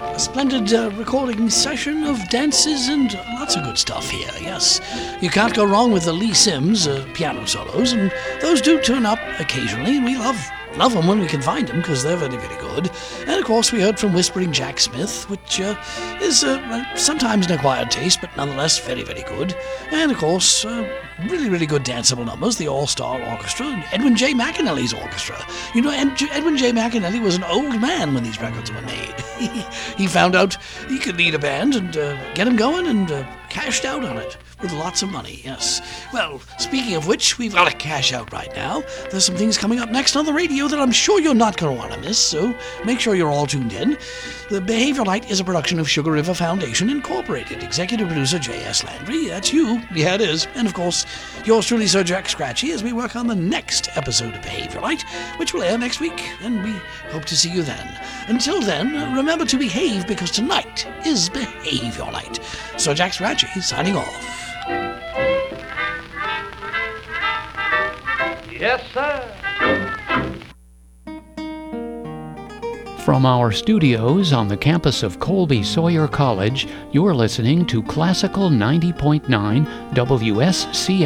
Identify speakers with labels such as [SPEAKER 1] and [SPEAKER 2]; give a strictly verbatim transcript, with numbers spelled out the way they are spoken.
[SPEAKER 1] a splendid uh, recording session of dances and lots of good stuff here, yes. You can't go wrong with the Lee Sims uh, piano solos, and those do turn up occasionally, and we love love them when we can find them, because they're very, very good. And, of course, we heard from Whispering Jack Smith, which uh, is uh, sometimes an acquired taste, but nonetheless very, very good. And, of course, uh, really, really good danceable numbers, the All-Star Orchestra, and Edwin J. McAnally's orchestra. You know, Ed- Edwin J. McAnally was an old man when these records were made. He found out he could lead a band and uh, get them going, and uh, cashed out on it with lots of money, yes. Well, speaking of which, we've got to cash out right now. There's some things coming up next on the radio that I'm sure you're not going to want to miss, so make sure you're all tuned in. The Behavior Light is a production of Sugar River Foundation Incorporated. Executive producer J S. Landry, that's you, yeah it is. And of course, yours truly, Sir Jack Scratchy, as we work on the next episode of Behavior Light, which will air next week, and we hope to see you then. Until then, remember to behave, because tonight is Behavior Light. Sir Jack Scratchy signing off.
[SPEAKER 2] Yes, sir.
[SPEAKER 3] From our studios on the campus of Colby Sawyer College, you're listening to Classical ninety point nine W S C